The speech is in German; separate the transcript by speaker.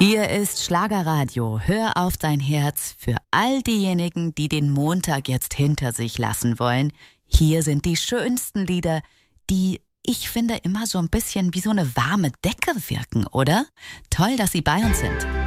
Speaker 1: Hier ist Schlagerradio. Hör auf dein Herz für all diejenigen, die den Montag jetzt hinter sich lassen wollen. Hier sind die schönsten Lieder, die, ich finde, immer so ein bisschen wie so eine warme Decke wirken, oder? Toll, dass Sie bei uns sind.